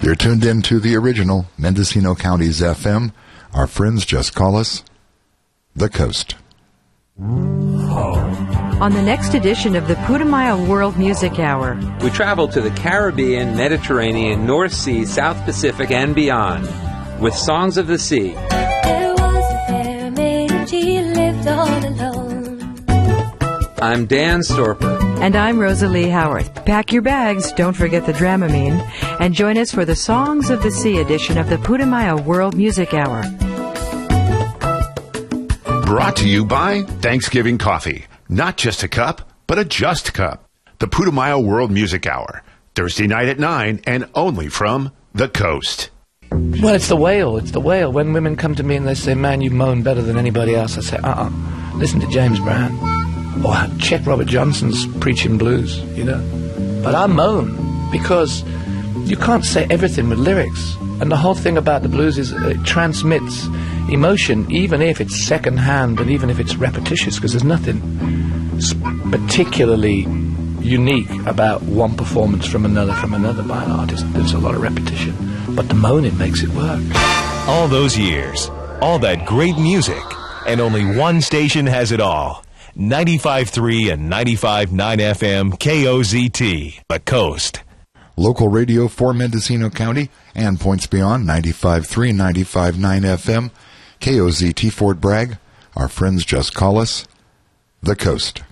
You're tuned in to the original Mendocino County's FM. Our friends just call us The Coast. On the next edition of the Putumayo World Music Hour, we travel to the Caribbean, Mediterranean, North Sea, South Pacific, and beyond with Songs of the Sea. There was a fair maid, she lived all alone. I'm Dan Storper. And I'm Rosalie Howard. Pack your bags, don't forget the Dramamine, and join us for the Songs of the Sea edition of the Putumayo World Music Hour. Brought to you by Thanksgiving Coffee. Not just a cup, but a just cup. The Putumayo World Music Hour. Thursday night at 9 and only from The Coast. Well, it's the wail. It's the wail. When women come to me and they say, man, you moan better than anybody else, I say, listen to James Brown. Or check Robert Johnson's Preaching Blues, you know. But I moan because you can't say everything with lyrics. And the whole thing about the blues is it transmits emotion, even if it's second-hand and even if it's repetitious, because there's nothing particularly unique about one performance from another by an artist. There's a lot of repetition. But the moaning makes it work. All those years, all that great music, and only one station has it all. 95.3 and 95.9 FM KOZT, The Coast. Local radio for Mendocino County and points beyond 95.3, 95.9 FM, KOZT Fort Bragg. Our friends just call us The Coast.